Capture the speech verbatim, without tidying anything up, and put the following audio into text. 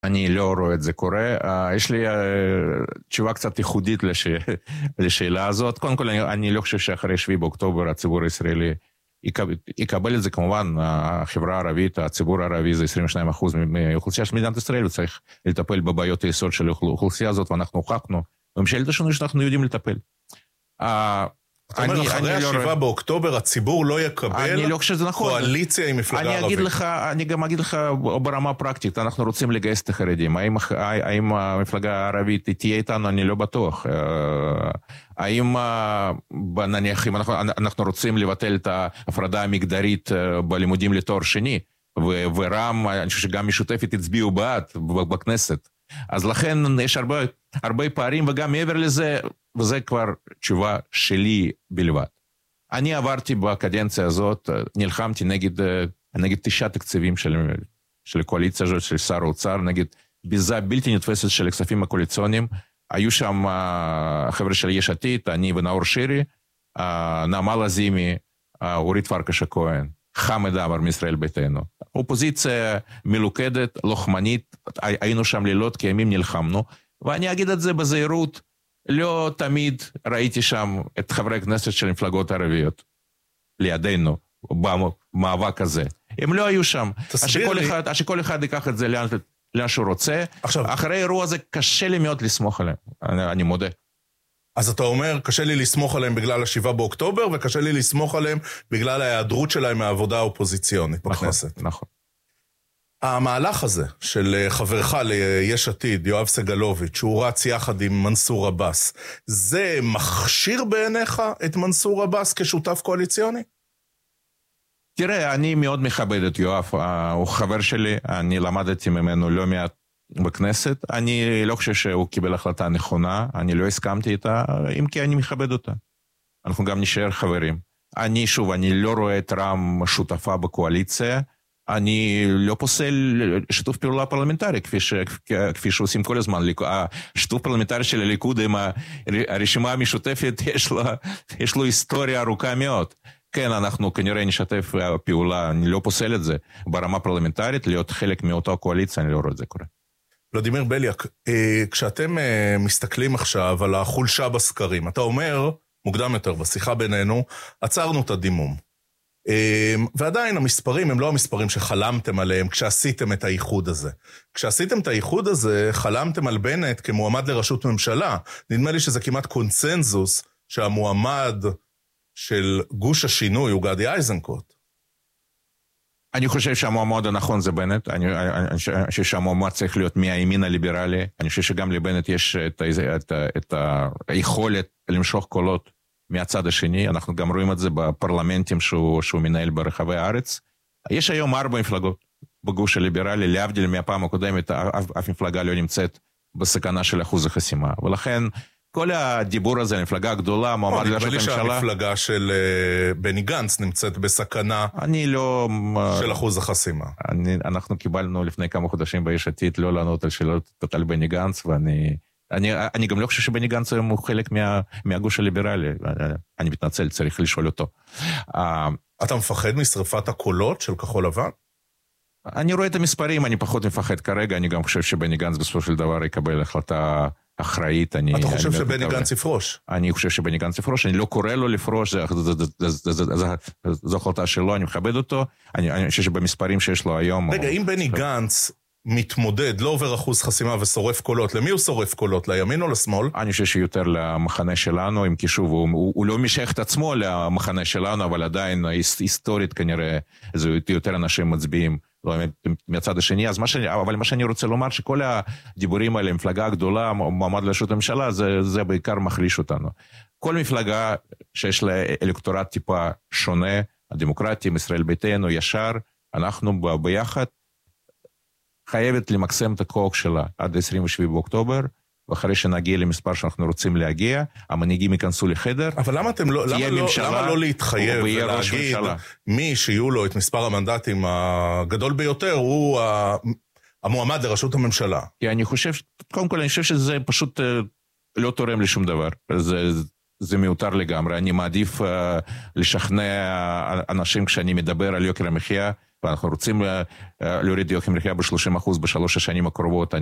אני לא רואה את זה קורה. Uh, יש לי uh, תשובה קצת ייחודית לש... לשאלה הזאת. קודם כל, אני, אני לא חושב שאחרי שביעי באוקטובר הציבור הישראלי יקבל, יקבל את זה. כמובן, החברה הערבית, הציבור הערבי זה עשרים ושניים אחוז מאוכלוסייה של מדינת ישראל, וצריך לטפל בבעיות היסוד של האוכלוסייה הזאת, ואנחנו הוכחנו בממשלת השינוי שאנחנו יודעים לטפל. Uh, זאת אומרת, אחרי השבעה באוקטובר הציבור לא יקבל קואליציה עם מפלגה ערבית. אני גם אגיד לך ברמה פרקטית, אנחנו רוצים לגייס את החרדים. האם המפלגה הערבית תהיה איתנו? אני לא בטוח. האם נניח, אם אנחנו רוצים לבטל את ההפרדה המגדרית בלימודים לתואר שני, ורם, אני חושב שגם משותפת הצביעו בעד בכנסת. אז לכן יש הרבה, הרבה פערים, וגם מעבר לזה, וזה כבר תשובה שלי בלבד. אני עברתי בקדנציה הזאת, נלחמתי נגד, נגד תשעה תקציבים של, של הקואליציה הזאת, של שר האוצר, נגד ביזה בלתי נתפסת של הכספים הקואליציוניים. היו שם חבר'ה של יש עתיד, אני ונאור שירי, נעמה לזימי, אורית פרקש הכהן, חמד עמאר מישראל ביתנו. אופוזיציה מלוכדת, לוחמנית, היינו שם לילות כימים, נלחמנו, ואני אגיד את זה בזהירות, לא תמיד ראיתי שם את חברי הכנסת של מפלגות ערביות לידינו במאבק הזה. הם לא היו שם. שכל אחד, שכל אחד ייקח את זה לאן, לאן שהוא רוצה. עכשיו, אחרי האירוע הזה קשה לי מאוד לסמוך עליהם. אני, אני מודה. אז אתה אומר, קשה לי לסמוך עליהם בגלל השבעה באוקטובר, וקשה לי לסמוך עליהם בגלל ההיעדרות שלהם מהעבודה האופוזיציונית בכנסת. נכון, נכון. המהלך הזה של חברך ליש עתיד, יואב סגלוביץ', שהוא רץ יחד עם מנסור עבאס, זה מכשיר בעיניך את מנסור עבאס כשותף קואליציוני? תראה, אני מאוד מכבד את יואב, הוא חבר שלי, אני למדתי ממנו לא מעט בכנסת, אני לא חושב שהוא קיבל החלטה נכונה, אני לא הסכמתי איתה, אם כי אני מכבד אותה. אנחנו גם נשאר חברים. אני שוב, אני לא רואה את רם שותפה בקואליציה, אני לא פוסל שיתוף פעולה פרלמנטרי, כפי, ש, כפי שעושים כל הזמן. השיתוף פרלמנטרי של הליכוד עם הרשימה המשותפת, יש לו, יש לו היסטוריה ארוכה מאוד. כן, אנחנו כנראה נשתף פעולה, אני לא פוסל את זה, ברמה פרלמנטרית, להיות חלק מאותה קואליציה, אני לא רואה את זה קורה. ולדימיר בליאק, כשאתם מסתכלים עכשיו על החולשה בסקרים, אתה אומר, מוקדם יותר בשיחה בינינו, עצרנו את הדימום. ועדיין המספרים הם לא המספרים שחלמתם עליהם כשעשיתם את האיחוד הזה. כשעשיתם את האיחוד הזה, חלמתם על בנט כמועמד לראשות ממשלה. נדמה לי שזה כמעט קונצנזוס שהמועמד של גוש השינוי הוא גדי איזנקוט. אני חושב שהמועמד הנכון זה בנט, אני, אני חושב שהמועמד צריך להיות מהימין הליברלי, אני חושב שגם לבנט יש את, את, את היכולת למשוך קולות מהצד השני, אנחנו גם רואים את זה בפרלמנטים שהוא, שהוא מנהל ברחבי הארץ. יש היום ארבע מפלגות בגוש הליברלי, להבדיל מהפעם הקודמת, אף, אף מפלגה לא נמצאת בסכנה של אחוז החסימה, ולכן כל הדיבור הזה, המפלגה הגדולה, מועמד לראשות הממשלה... נדמה לי שהמפלגה של בני גנץ נמצאת בסכנה אני לא... של אחוז החסימה. אני, אנחנו קיבלנו לפני כמה חודשים ביש עתיד לא לענות על שאלות על בני גנץ, ואני אני, אני גם לא חושב שבני גנץ הוא חלק מה, מהגוש הליברלי. אני מתנצל, צריך לשאול אותו. אתה מפחד משרפת הקולות של כחול לבן? אני רואה את המספרים, אני פחות מפחד כרגע, אני גם חושב שבני גנץ בסופו של דבר יקבל החלטה אחראית. אני, אתה חושב אני שבני גנץ יפרוש? אני חושב שבני גנץ יפרוש, אני לא קורא לו לפרוש, זו החלטה שלו, אני מכבד אותו, אני, אני חושב שבמספרים שיש לו היום... רגע, אם בני גנץ מתמודד, לא עובר אחוז חסימה ושורף קולות, למי הוא שורף קולות? לימין או לשמאל? אני חושב שיותר למחנה שלנו, אם כי שוב, הוא, הוא, הוא לא משייך את עצמו למחנה שלנו, אבל עדיין היסטורית כנראה, זה יותר אנשים מצביעים מהצד השני. אז מה שאני, אבל מה שאני רוצה לומר, שכל הדיבורים האלה, מפלגה גדולה, מועמד לראשות הממשלה, זה, זה בעיקר מחליש אותנו. כל מפלגה שיש לה אלקטורט טיפה שונה, הדמוקרטים, ישראל ביתנו, ישר, אנחנו ביחד, חייבת למקסם את הכוח שלה עד עשרים ושבעה באוקטובר, ואחרי שנגיע למספר שאנחנו רוצים להגיע, המנהיגים ייכנסו לחדר. אבל למה אתם לא, למה לא, למה לא להתחייב ולהגיד מי שיהיו לו את מספר המנדטים הגדול ביותר, הוא המועמד לראשות הממשלה? כי אני חושב, קודם כל אני חושב שזה פשוט לא תורם לשום דבר. זה, זה מיותר לגמרי. אני מעדיף לשכנע אנשים כשאני מדבר על יוקר המחיה, ואנחנו רוצים להוריד יוקר מחיה ב-שלושים אחוז בשלוש השנים הקרובות.